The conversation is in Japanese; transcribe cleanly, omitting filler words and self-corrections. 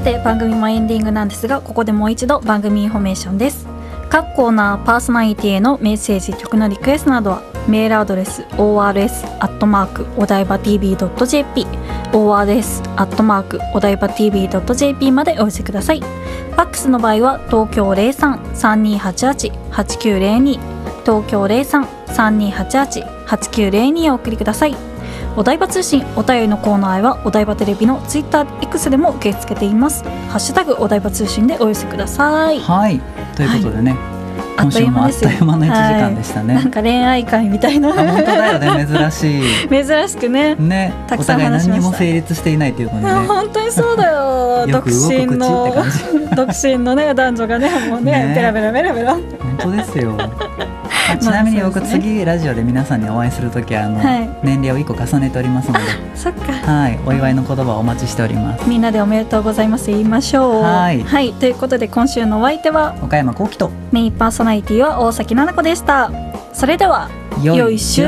て番組もエンディングなんですが、ここでもう一度番組インフォメーションです。各コーナーパーソナリティへのメッセージ、曲のリクエストなどはメールアドレス ors@ お台場 tv.jp ors@ お台場 tv.jp までお寄せください。ファックスの場合は東京 03-3288-8902 東京 03-3288-8902 をお送りください。お台場通信お便りのコーナーへはお台場テレビのツイッター X でも受け付けています。ハッシュタグお台場通信でお寄せください。 はい、ということでね、今週もあっという間の1時間でしたね。 なんか恋愛会みたいな。 本当だよね、珍しい珍しくね、 たくさん話しました。お互い何にも成立していないというのにね。 本当にそうだよ。 よく動く口って感じ。 独身のね男女がね、もうねベラベラベラベラ。 本当ですよ。ちなみに僕次ラジオで皆さんにお会いするときは年齢を1個重ねておりますので、 そっか、 はい、お祝いの言葉をお待ちしております。 みんなでおめでとうございます言いましょう。はい、はい、ということで今週のお相手は岡山幸輝とメインパーソナリティは大崎奈々子でした。それでは良い週